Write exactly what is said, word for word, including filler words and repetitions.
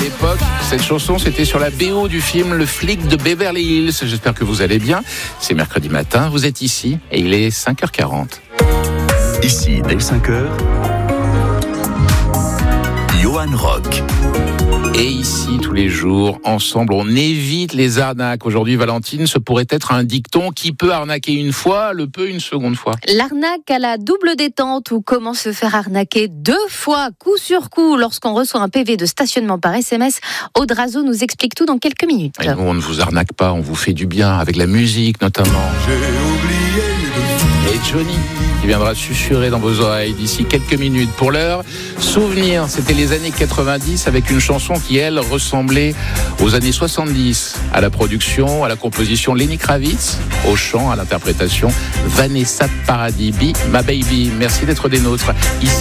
l'époque, cette chanson, c'était sur la B O du film Le Flic de Beverly Hills. J'espère que vous allez bien. C'est mercredi matin, vous êtes ici et il est cinq heures quarante. Ici, dès cinq heures, Johan Rock. Et ici, tous les jours, ensemble, on évite les arnaques. Aujourd'hui, Valentine, ce pourrait être un dicton qui peut arnaquer une fois, le peut une seconde fois. L'arnaque à la double détente ou comment se faire arnaquer deux fois, coup sur coup, lorsqu'on reçoit un P V de stationnement par S M S. Aude Razo nous explique tout dans quelques minutes. Et nous, on ne vous arnaque pas, on vous fait du bien, avec la musique notamment. J'ai oublié de... Et Johnny, qui viendra susurrer dans vos oreilles d'ici quelques minutes. Pour l'heure, souvenir, c'était les années quatre-vingt-dix avec une chanson qui, elle, ressemblait aux années soixante-dix. À la production, à la composition, Lenny Kravitz, au chant, à l'interprétation, Vanessa Paradis, Be My Baby. Merci d'être des nôtres. Ici